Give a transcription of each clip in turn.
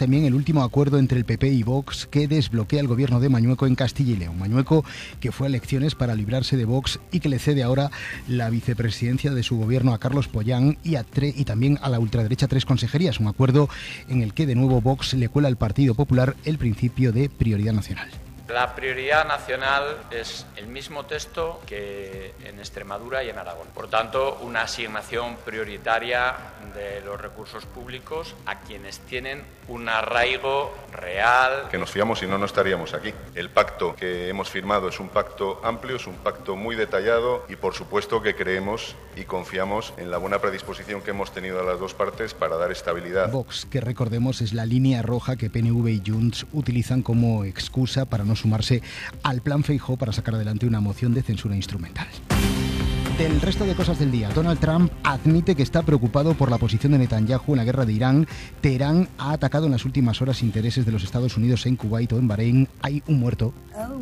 también el último acuerdo entre el PP y Vox que desbloquea el gobierno de Mañueco en Castilla y León. Mañueco, que fue a elecciones para librarse de Vox y que le cede ahora la vicepresidencia de su gobierno a Carlos Pollán y también a la ultraderecha 3 consejerías. Un acuerdo en el que de nuevo Vox le cuela al Partido Popular el principio de prioridad nacional. La prioridad nacional es el mismo texto que en Extremadura y en Aragón. Por tanto, una asignación prioritaria de los recursos públicos a quienes tienen un arraigo real. Que nos fiamos y no estaríamos aquí. El pacto que hemos firmado es un pacto amplio, es un pacto muy detallado y por supuesto que creemos y confiamos en la buena predisposición que hemos tenido a las dos partes para dar estabilidad. Vox, que recordemos es la línea roja que PNV y Junts utilizan como excusa para no sumarse al plan Feijóo para sacar adelante una moción de censura instrumental. Del resto de cosas del día, Donald Trump admite que está preocupado por la posición de Netanyahu en la guerra de Irán. Teherán ha atacado en las últimas horas intereses de los Estados Unidos en Kuwait o en Bahrein. Hay un muerto.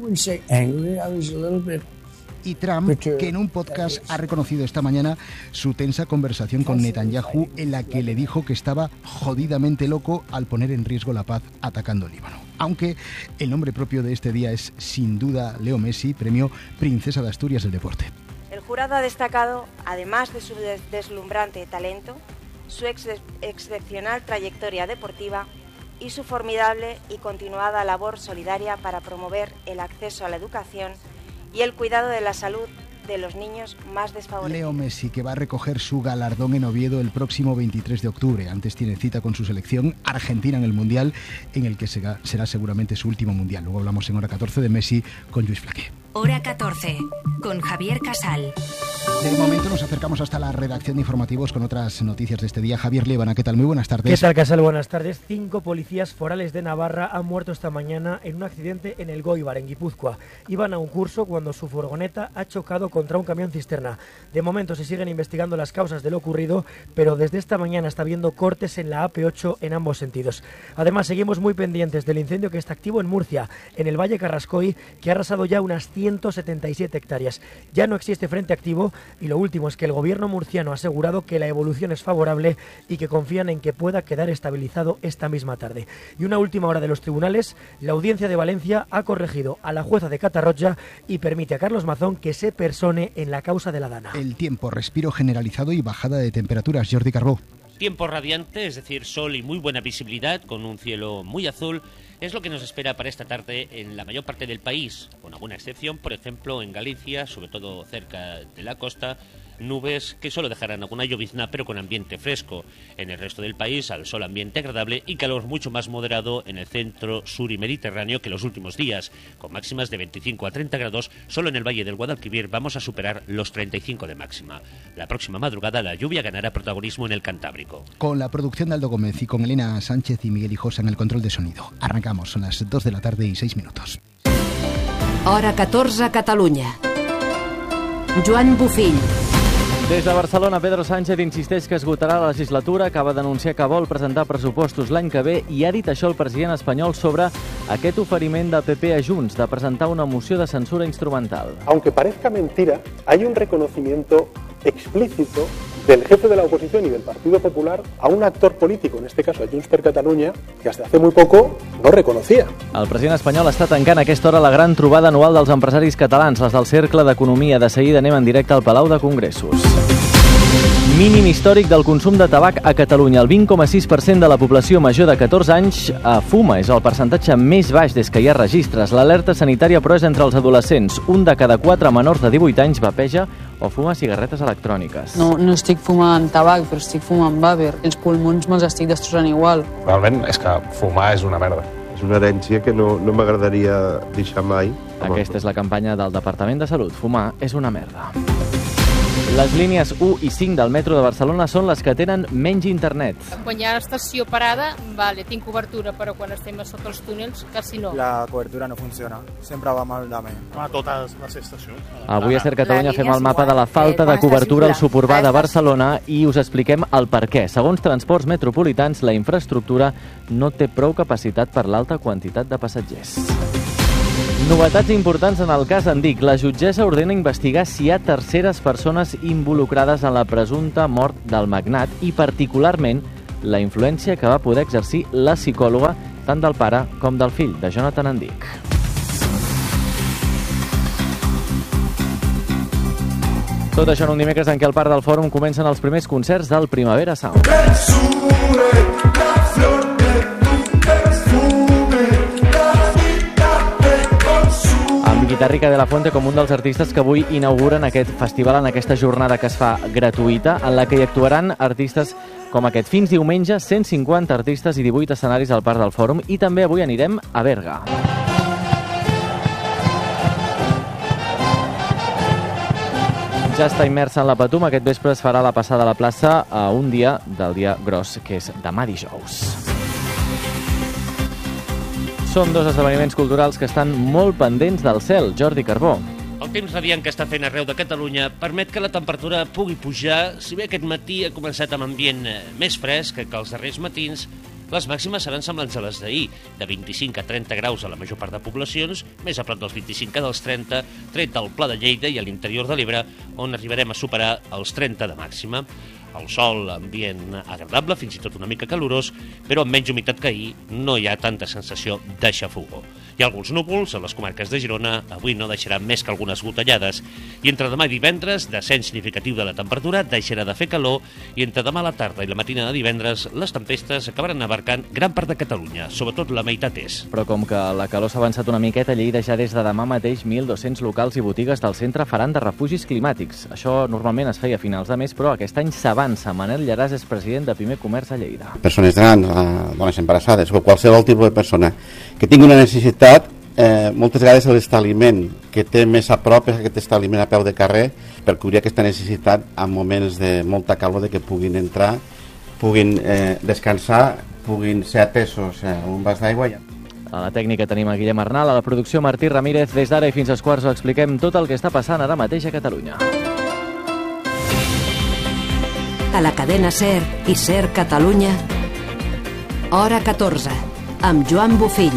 Y Trump, que en un podcast ha reconocido esta mañana su tensa conversación con Netanyahu en la que le dijo que estaba jodidamente loco al poner en riesgo la paz atacando el Líbano. Aunque el nombre propio de este día es sin duda Leo Messi, premio Princesa de Asturias del deporte. El jurado ha destacado, además de su deslumbrante talento, su excepcional trayectoria deportiva y su formidable y continuada labor solidaria para promover el acceso a la educación y el cuidado de la salud de los niños más desfavorecidos. Leo Messi, que va a recoger su galardón en Oviedo el próximo 23 de octubre. Antes tiene cita con su selección Argentina en el Mundial, en el que será seguramente su último Mundial. Luego hablamos en Hora 14 de Messi con Lluís Flaqué. Hora 14, con Javier Casal. De momento nos acercamos hasta la redacción de informativos con otras noticias de este día. Javier Lévana, ¿qué tal? Muy buenas tardes. ¿Qué tal, Casal? Buenas tardes. 5 policías forales de Navarra han muerto esta mañana en un accidente en el Goibar, en Guipúzcoa. Iban a un curso cuando su furgoneta ha chocado contra un camión cisterna. De momento se siguen investigando las causas de lo ocurrido, pero desde esta mañana está habiendo cortes en la AP8 en ambos sentidos. Además, seguimos muy pendientes del incendio que está activo en Murcia, en el Valle Carrascoy, que ha arrasado ya unas 177 hectáreas. Ya no existe frente activo y lo último es que el gobierno murciano ha asegurado que la evolución es favorable y que confían en que pueda quedar estabilizado esta misma tarde. Y una última hora de los tribunales, la Audiencia de Valencia ha corregido a la jueza de Catarroja y permite a Carlos Mazón que se persone en la causa de la Dana. El tiempo, respiro generalizado y bajada de temperaturas. Jordi Carbó. Tiempo radiante, es decir, sol y muy buena visibilidad, con un cielo muy azul, es lo que nos espera para esta tarde en la mayor parte del país, con alguna excepción, por ejemplo, en Galicia, sobre todo cerca de la costa, nubes que solo dejarán alguna llovizna, pero con ambiente fresco. En el resto del país, al sol ambiente agradable y calor mucho más moderado en el centro, sur y mediterráneo que los últimos días, con máximas de 25 a 30 grados. Solo en el Valle del Guadalquivir vamos a superar los 35 de máxima. La próxima madrugada la lluvia ganará protagonismo en el Cantábrico. Con la producción de Aldo Gómez y con Elena Sánchez y Miguel Hijosa en el control de sonido. Arrancamos, son las 2 de la tarde y 6 minutos. Hora 14 a Catalunya. Joan Bufill. Des de Barcelona, Pedro Sánchez insisteix que esgotarà la legislatura, acaba d'anunciar que vol presentar pressupostos l'any que ve i ha dit això el president espanyol sobre aquest oferiment del PP a Junts de presentar una moció de censura instrumental. Aunque parezca mentira, hay un reconocimiento explícito del jefe de la oposición y del Partido Popular a un actor político, en este caso a Junts per Catalunya, que hasta hace muy poco no reconocía. El president espanyol està tancant a aquesta hora la gran trobada anual dels empresaris catalans, les del Cercle d'Economia. De seguida anem en directe al Palau de Congressos. Mínim històric del consum de tabac a Catalunya. El 20,6% de la població major de 14 anys fuma. És el percentatge més baix des que hi ha registres. L'alerta sanitària, però, és entre els adolescents. 1 de cada 4 menors de 18 anys vapeja o fuma cigarretes electròniques. No estic fumant tabac, però estic fumant vàper. Els pulmons me'ls estic destrossant igual. Realment és que fumar és una merda. És una herència que no m'agradaria deixar mai. Aquesta és la campanya del Departament de Salut. Fumar és una merda. Les línies 1 i 5 del metro de Barcelona són les que tenen menys internet. Quan hi ha estació parada, vale, tinc cobertura, però quan estem a sota els túnels, quasi no. La cobertura no funciona, sempre va malament. A totes les estacions. Avui a Ser Catalunya fem el mapa de la falta de cobertura al suburbà de Barcelona i us expliquem el per què. Segons Transports Metropolitans, la infraestructura no té prou capacitat per l'alta quantitat de passatgers. Novetats importants en el cas Andic. La jutgessa ordena investigar si hi ha terceres persones involucrades en la presumpta mort del magnat i, particularment, la influència que va poder exercir la psicòloga tant del pare com del fill, de Jonathan Andic. Tot això en un dimecres en què al Parc del Fòrum comencen els primers concerts del Primavera Sound. Amb Guitarrica de la Fuente com un dels artistes que avui inauguren aquest festival, en aquesta jornada que es fa gratuïta, en la que hi actuaran artistes com aquest. Fins diumenge, 150 artistes i 18 escenaris al Parc del Fòrum, i també avui anirem a Berga. Ja està immersa en la Patum. Aquest vespre es farà la passada a la plaça a un dia del dia gros, que és demà dijous. Són dos esdeveniments culturals que estan molt pendents del cel. Jordi Carbó. El temps radiant que està fent arreu de Catalunya permet que la temperatura pugui pujar. Si bé aquest matí ha començat amb ambient més fresc que els darrers matins, les màximes seran semblants a les d'ahir, de 25 a 30 graus a la major part de poblacions, més a prop dels 25 que dels 30, tret del Pla de Lleida i a l'interior de l'Ebre, on arribarem a superar els 30 de màxima. El sol, ambient agradable, fins i tot una mica calorós, però amb menys humitat que ahir no hi ha tanta sensació de xafogor. Hi ha alguns núvols a les comarques de Girona, avui no deixarà més que algunes gotellades, i entre demà i divendres, descens significatiu de la temperatura, deixarà de fer calor, i entre demà a la tarda i la matina de divendres, les tempestes acabaran abarcant gran part de Catalunya, sobretot la meitat est. Però com que la calor s'ha avançat una miqueta, Lleida ja des de demà mateix 1.200 locals i botigues del centre faran de refugis climàtics. Això normalment es feia a finals de mes, però aquest any s'avança. Manel Llaràs és president de Pime Comerç a Lleida. Persones grans, dones embarassades, o qualsevol tipus de persona que tingui una necessitat, moltes vegades l'establiment que té més a prop és aquest establiment a peu de carrer per cobrir aquesta necessitat en moments de molta calor, de que puguin entrar, puguin descansar, puguin ser atesos a un vas d'aigua. A la tècnica tenim a Guillem Arnal, a la producció Martí Ramírez. Des d'ara i fins als quarts ho expliquem tot el que està passant ara mateix a Catalunya. A la cadena SER i SER Catalunya, hora 14, amb Joan Bufill.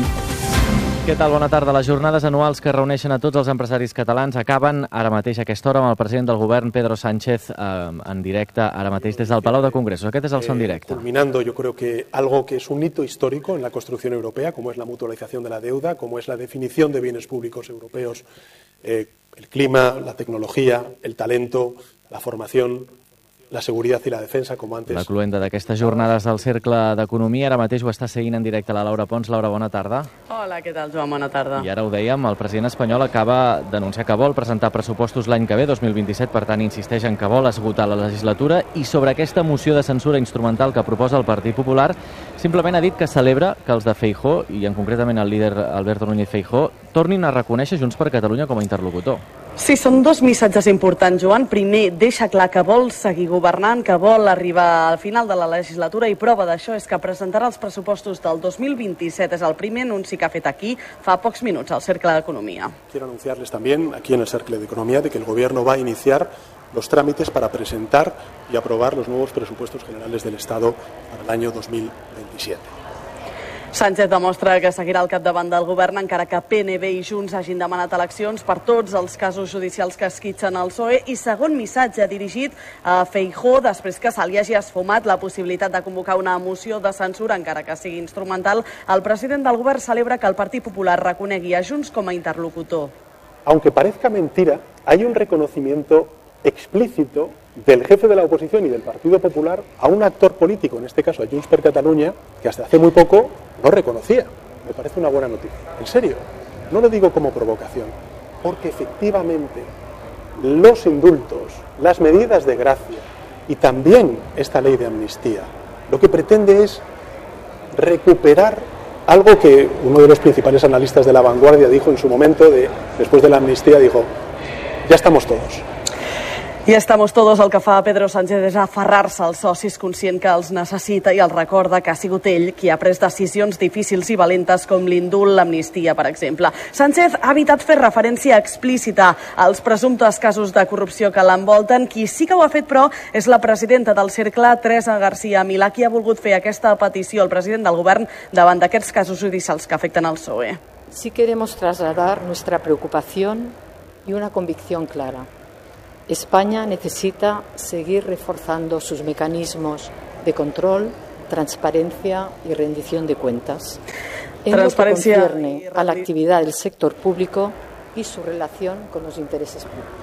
Què tal? Bona tarda. Les jornades anuals que reuneixen a tots els empresaris catalans acaben ara mateix a aquesta hora amb el president del govern, Pedro Sánchez, en directe ara mateix des del Palau de Congressos. Aquest és el son directe. Culminando, yo creo que algo que es un hito histórico en la construcción europea, como es la mutualización de la deuda, como es la definición de bienes públicos europeos, el clima, la tecnología, el talento, la formación, la seguretat i la defensa, com antes. La cluenda d'aquestes jornades del Cercle d'Economia ara mateix ho està seguint en directe la Laura Pons. Laura, bona tarda. Hola, què tal, Joan? Bona tarda. I ara ho dèiem, el president espanyol acaba d'anunciar que vol presentar pressupostos l'any que ve, 2027, per tant insisteix en que vol esgotar la legislatura, i sobre aquesta moció de censura instrumental que proposa el Partit Popular, simplement ha dit que celebra que els de Feijóo, i en concretament el líder Alberto Núñez Feijóo, tornin a reconèixer Junts per Catalunya com a interlocutor. Sí, són dos missatges importants, Joan. Primer, deixa clar que vol seguir governant, que vol arribar al final de la legislatura, i prova d'això és que presentarà els pressupostos del 2027. És el primer anunci que ha fet aquí fa pocs minuts al Cercle d'Economia. Quiero anunciarles también aquí en el Cercle de Economía de que el Gobierno va a iniciar los trámites para presentar y aprobar los nuevos presupuestos generales del Estado para el año 2027. Sánchez demostra que seguirà al capdavant del govern encara que PNB i Junts hagin demanat eleccions per tots els casos judicials que esquitxen el PSOE, i segon missatge dirigit a Feijóo després que se li hagi esfumat la possibilitat de convocar una moció de censura encara que sigui instrumental. El president del govern celebra que el Partit Popular reconegui a Junts com a interlocutor. Aunque parezca mentira, hay un reconocimiento explícito del jefe de la oposición y del Partido Popular a un actor político, en este caso a Junts per Catalunya, que hasta hace muy poco no reconocía. Me parece una buena noticia. En serio, no lo digo como provocación, porque efectivamente los indultos, las medidas de gracia y también esta ley de amnistía, lo que pretende es recuperar algo que uno de los principales analistas de La Vanguardia dijo en su momento, después de la amnistía, dijo, ya estamos todos. I estamos todos, el que fa Pedro Sánchez és aferrar-se als socis, conscient que els necessita, i els recorda que ha sigut ell qui ha pres decisions difícils i valentes com l'indult, l'amnistia, per exemple. Sánchez ha evitat fer referència explícita als presumptes casos de corrupció que l'envolten. Qui sí que ho ha fet, però, és la presidenta del Cercle, Teresa García Milà, qui ha volgut fer aquesta petició al president del govern davant d'aquests casos judicials que afecten al PSOE. Sí queremos trasladar nuestra preocupación y una convicción clara. España necesita seguir reforzando sus mecanismos de control, transparencia y rendición de cuentas en lo que concierne a la actividad del sector público y su relación con los intereses públicos.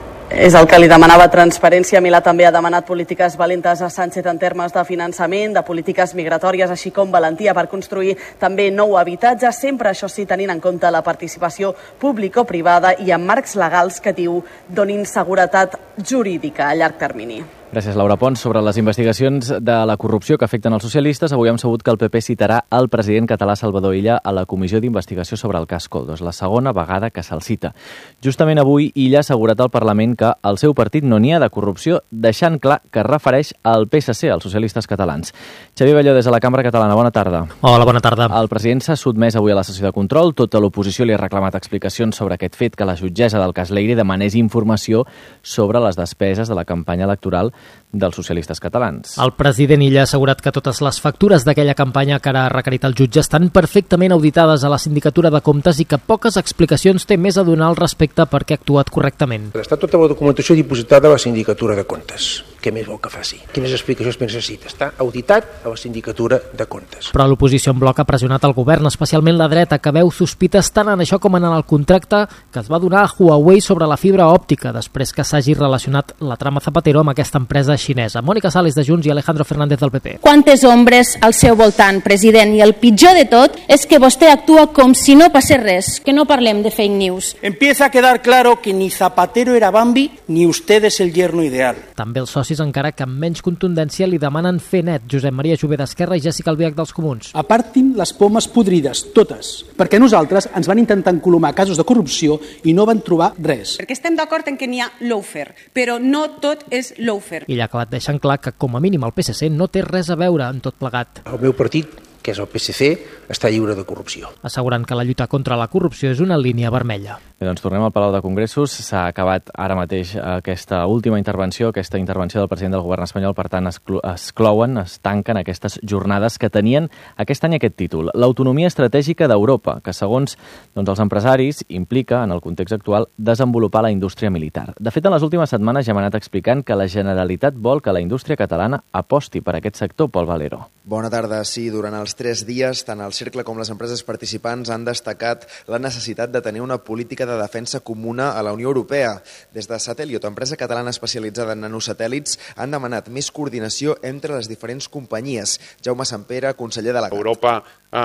És el que li demanava transparència. Milà també ha demanat polítiques valentes a Sánchez en termes de finançament, de polítiques migratòries, així com valentia per construir també nou habitatge, sempre això sí tenint en compte la participació público-privada i amb marcs legals que diu donin seguretat jurídica a llarg termini. Gràcies, Laura Pons. Sobre les investigacions de la corrupció que afecten els socialistes, avui hem sabut que el PP citarà el president català Salvador Illa a la comissió d'investigació sobre el cas Koldo. És la segona vegada que se'l cita. Justament avui, Illa ha assegurat al Parlament que el seu partit no n'hi ha de corrupció, deixant clar que es refereix al PSC, als socialistes catalans. Xavier Balló, des de la Cambra Catalana, bona tarda. Hola, bona tarda. El president s'ha sotmès avui a la sessió de control. Tota l'oposició li ha reclamat explicacions sobre aquest fet, que la jutgessa del cas Leire demanés informació sobre les despeses de la campanya electoral dels socialistes catalans. El president Illa ha assegurat que totes les factures d'aquella campanya que ara ha requerit el jutge estan perfectament auditades a la Sindicatura de Comptes i que poques explicacions té més a donar al respecte perquè ha actuat correctament. Està tota la documentació dipositada a la Sindicatura de Comptes. Què més vol que faci? Quines explicacions necessita? Està auditat a la Sindicatura de Comptes. Però l'oposició en bloc ha pressionat el govern, especialment la dreta, que veu sospites tant en això com en el contracte que es va donar a Huawei sobre la fibra òptica, després que s'hagi relacionat la trama Zapatero amb aquesta empresa xinesa. Mònica Sales de Junts i Alejandro Fernández del PP. Quantes ombres al seu voltant, president, i el pitjor de tot és que vostè actua com si no passés res, que no parlem de fake news. Empieza a quedar claro que ni Zapatero era Bambi ni usted es el yerno ideal. També els socis, encara que amb menys contundència, li demanen fer net. Josep Maria Jové d'Esquerra i Jessica Albiach dels Comuns. Apartin les pomes podrides, totes, perquè nosaltres ens van intentar encolomar casos de corrupció i no van trobar res. Perquè estem d'acord en que n'hi ha lawfare, però no tot és lawfare. I ha acabat deixant clar que, com a mínim, el PSC no té res a veure en tot plegat. El meu partit, que és el PSC, està lliure de corrupció. Assegurant que la lluita contra la corrupció és una línia vermella. Bé, doncs tornem al Palau de Congressos. S'ha acabat ara mateix aquesta última intervenció, aquesta intervenció del president del govern espanyol. Per tant, es clouen, es tanquen aquestes jornades que tenien aquest any aquest títol. L'autonomia estratègica d'Europa, que segons els empresaris implica, en el context actual, desenvolupar la indústria militar. De fet, en les últimes setmanes ja hem anat explicant que la Generalitat vol que la indústria catalana aposti per aquest sector. Pol Valero. Bona tarda. Sí, durant els 3 dies, tant el Cercle com les empreses participants han destacat la necessitat de tenir una política de defensa comuna a la Unió Europea. Des de Sateliot, empresa catalana especialitzada en nanosatèl·lits, han demanat més coordinació entre les diferents companyies. Jaume Sampere, conseller delegat. Europa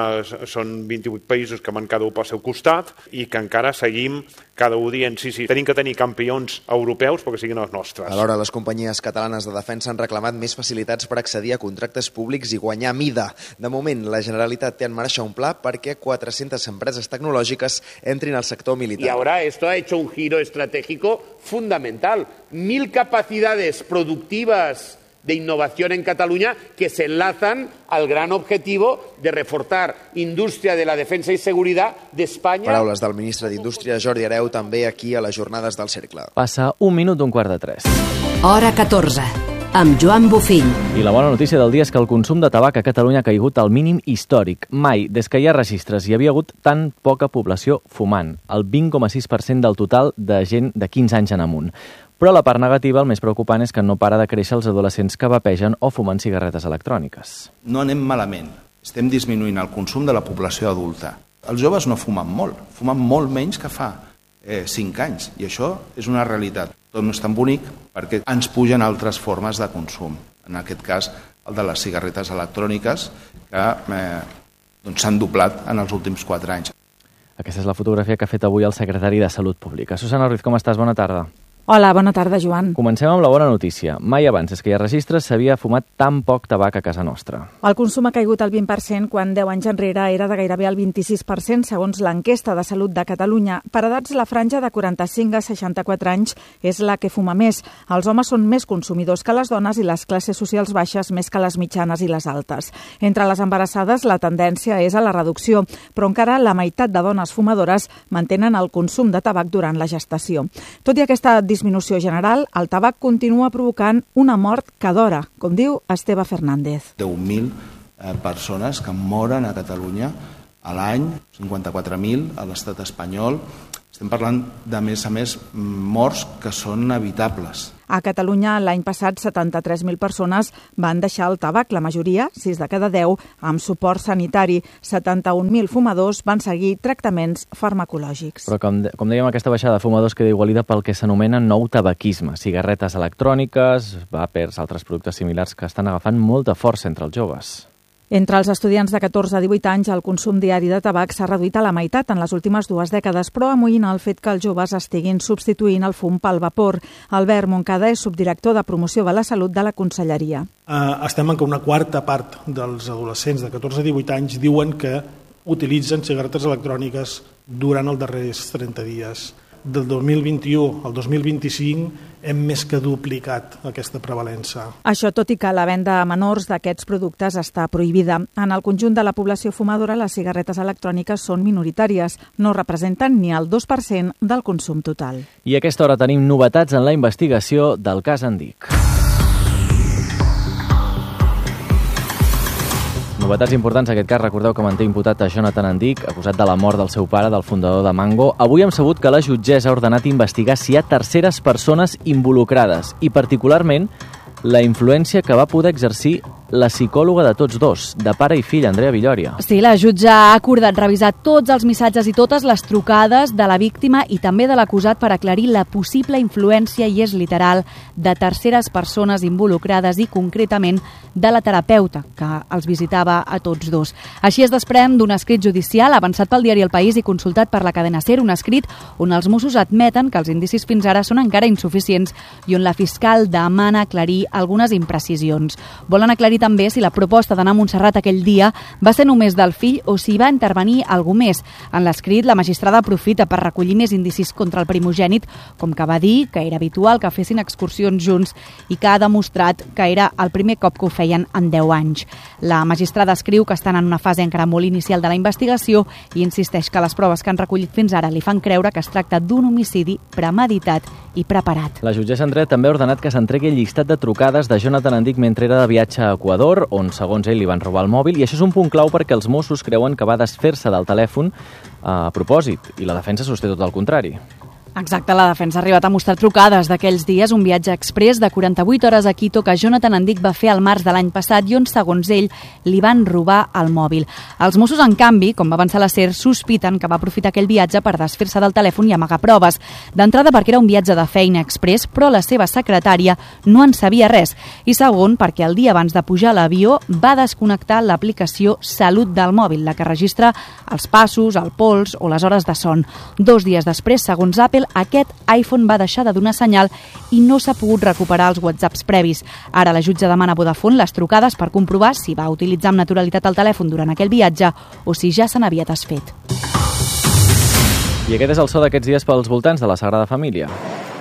són 28 països que van cada un pel seu costat i que encara seguim cada un dient sí, tenim que tenir campions europeus perquè siguin els nostres. Alhora, les companyies catalanes de defensa han reclamat més facilitats per accedir a contractes públics i guanyar mida. De moment, la Generalitat té en marxa un pla perquè 400 empreses tecnològiques entrin al sector militar. Y ahora esto ha hecho un giro estratégico fundamental. 1.000 capacidades productivas de innovación en Cataluña que se enlazan al gran objetivo de reforzar indústria de la defensa i seguretat d'Espanya. Paraules del ministre d'Indústria, Jordi Hereu, també aquí a les jornades del Cercle. Passa 1 minut d'un 2:45. Hora 14, amb Joan Bofill. I la bona notícia del dia és que el consum de tabac a Catalunya ha caigut al mínim històric. Mai, des que hi ha registres, hi havia hagut tan poca població fumant, el 20,6% del total de gent de 15 anys en amunt. Però la part negativa, el més preocupant, és que no para de créixer els adolescents que vapegen o fumen cigarretes electròniques. No anem malament. Estem disminuint el consum de la població adulta. Els joves no fumen molt menys que fa 5 anys, i això és una realitat. Tot no és tan bonic perquè ens pugen altres formes de consum. En aquest cas, el de les cigarretes electròniques, que s'han doblat en els últims 4 anys. Aquesta és la fotografia que ha fet avui el secretari de Salut Pública. Susana Ruiz, com estàs? Bona tarda. Hola, bona tarda, Joan. Comencem amb la bona notícia. Mai abans, des que hi ha registres, s'havia fumat tan poc tabac a casa nostra. El consum ha caigut al 20% quan 10 anys enrere era de gairebé el 26%, segons l'enquesta de Salut de Catalunya. Per edats, la franja de 45 a 64 anys és la que fuma més. Els homes són més consumidors que les dones i les classes socials baixes més que les mitjanes i les altes. Entre les embarassades, la tendència és a la reducció, però encara la meitat de dones fumadores mantenen el consum de tabac durant la gestació. Tot i aquesta disminució general, el tabac continua provocant una mort cada hora, com diu Esteve Fernández. 10.000 persones que moren a Catalunya a l'any, 54.000 a l'estat espanyol. Estem parlant de, més a més, morts que són evitables. A Catalunya l'any passat 73.000 persones van deixar el tabac, la majoria, 6 de cada 10, amb suport sanitari. 71.000 fumadors van seguir tractaments farmacològics. Però com dèiem, aquesta baixada de fumadors queda igualida pel que s'anomena nou tabaquisme, cigarretes electròniques, vapers, altres productes similars que estan agafant molta força entre els joves. Entre els estudiants de 14 a 18 anys, el consum diari de tabac s'ha reduït a la meitat en les últimes 2 dècades, però amoïna el fet que els joves estiguin substituint el fum pel vapor. Albert Moncada és subdirector de promoció de la salut de la Conselleria. Estem en què una quarta part dels adolescents de 14 a 18 anys diuen que utilitzen cigarretes electròniques durant els darrers 30 dies. Del 2021 al 2025 hem més que duplicat aquesta prevalença. Això tot i que la venda a menors d'aquests productes està prohibida. En el conjunt de la població fumadora, les cigarretes electròniques són minoritàries. No representen ni el 2% del consum total. I a aquesta hora tenim novetats en la investigació del cas Andic. Novetats importants en aquest cas. Recordeu que manté imputat a Jonathan Andic, acusat de la mort del seu pare, del fundador de Mango. Avui hem sabut que la jutgessa ha ordenat investigar si hi ha terceres persones involucrades i, particularment, la influència que va poder exercir la psicòloga de tots dos, de pare i fill, Andrea Villòria. Sí, la jutge ha acordat revisar tots els missatges i totes les trucades de la víctima i també de l'acusat per aclarir la possible influència, i és literal, de terceres persones involucrades i concretament de la terapeuta que els visitava a tots dos. Així es desprèn d'un escrit judicial avançat pel diari El País i consultat per la cadena SER, un escrit on els Mossos admeten que els indicis fins ara són encara insuficients i on la fiscal demana aclarir algunes imprecisions. Volen aclarir també si la proposta d'anar a Montserrat aquell dia va ser només del fill o si va intervenir algú més. En l'escrit, la magistrada aprofita per recollir més indicis contra el primogènit, com que va dir que era habitual que fessin excursions junts i que ha demostrat que era el primer cop que ho feien en 10 anys. La magistrada escriu que estan en una fase encara molt inicial de la investigació i insisteix que les proves que han recollit fins ara li fan creure que es tracta d'un homicidi premeditat i preparat. La jutgessa Andrea també ha ordenat que s'entregui el llistat de trucades de Jonathan Andic mentre era de viatge a Equador, on, segons ell, li van robar el mòbil, i això és un punt clau perquè els Mossos creuen que va desfer-se del telèfon a propòsit, i la defensa sosté tot el contrari. Exacte, la defensa ha arribat a mostrar trucades d'aquells dies, un viatge exprés de 48 hores a Quito que Jonathan Andic va fer al març de l'any passat i on, segons ell, li van robar el mòbil. Els Mossos, en canvi, com va avançar la SER, sospiten que va aprofitar aquell viatge per desfer-se del telèfon i amagar proves. D'entrada perquè era un viatge de feina express, però la seva secretària no en sabia res. I segon, perquè el dia abans de pujar a l'avió va desconnectar l'aplicació Salut del mòbil, la que registra els passos, el pols o les hores de son. 2 dies després, segons Apple, aquest iPhone va deixar de donar senyal i no s'ha pogut recuperar els WhatsApps previs. Ara la jutge demana a Vodafone les trucades per comprovar si va utilitzar amb naturalitat el telèfon durant aquell viatge o si ja se n'havia desfet. I aquest és el so d'aquests dies pels voltants de la Sagrada Família.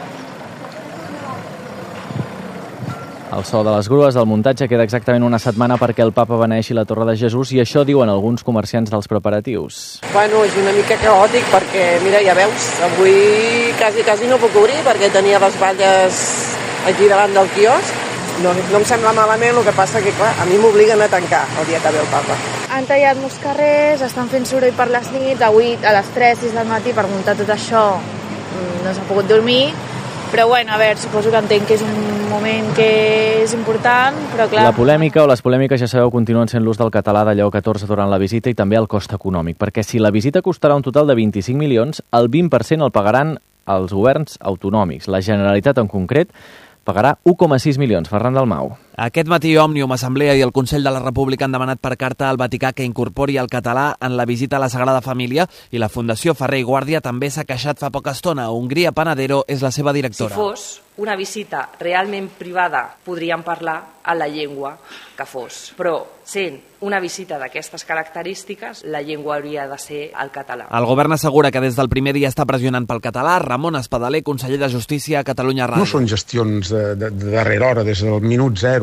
El so de les grues del muntatge queda exactament una setmana perquè el papa beneeixi la Torre de Jesús i això diuen alguns comerciants dels preparatius. Bueno, és una mica caòtic perquè, mira, ja veus, avui quasi no puc obrir perquè tenia les valles aquí davant del quiosc. No em sembla malament, el que passa que, clar, a mi m'obliguen a tancar el dia que ve el papa. Han tallat molts carrers, estan fent soroll per les nits, avui a les 3, 6 del matí per muntar tot això no s'ha pogut dormir. Però bueno, a veure, suposo que entenc que és un moment que és important, però clar... La polèmica o les polèmiques, ja sabeu, continuen sent l'ús del català de Lleó XIV durant la visita i també el cost econòmic, perquè si la visita costarà un total de 25 milions, el 20% el pagaran els governs autonòmics. La Generalitat, en concret, pagarà 1,6 milions. Ferran Dalmau. Aquest matí Òmnium, Assemblea i el Consell de la República han demanat per carta al Vaticà que incorpori el català en la visita a la Sagrada Família i la Fundació Ferrer i Guàrdia també s'ha queixat fa poca estona. Hongria Panadero és la seva directora. Si fos una visita realment privada podríem parlar a la llengua que fos, però sent una visita d'aquestes característiques, la llengua hauria de ser el català. El govern assegura que des del primer dia està pressionant pel català. Ramon Espadaler, conseller de Justícia a Catalunya Ràdio. No són gestions de darrera hora, des del minut zero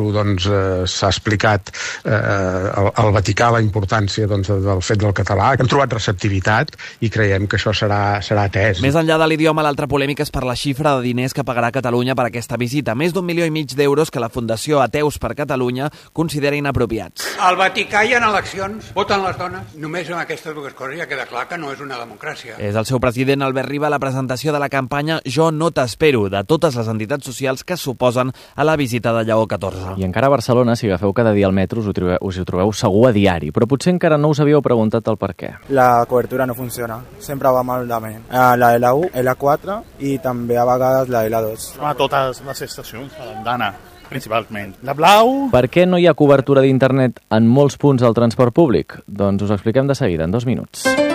l'ONU s'ha explicat al Vaticà la importància del fet del català. Hem trobat receptivitat i creiem que això serà atès. Més enllà de l'idioma, l'altra polèmica és per la xifra de diners que pagarà Catalunya per aquesta visita. Més d'1,5 milió d'euros que la Fundació Ateus per Catalunya considera inapropiats. Al Vaticà hi ha eleccions, voten les dones. Només amb aquestes dues coses ja queda clar que no és una democràcia. És el seu president, Albert Riba, la presentació de la campanya Jo no t'espero, de totes les entitats socials que s'oposen a la visita de Lleó XIV. I encara a Barcelona, si agafeu cada dia el metro, us ho trobeu segur a diari, però potser encara no us havíeu preguntat el per què. La cobertura no funciona, sempre va malament. La L1, L4 i també a vegades la L2. A totes les estacions, a l'andana, principalment. La blau... Per què no hi ha cobertura d'internet en molts punts del transport públic? Doncs us ho expliquem de seguida, en 2 minuts.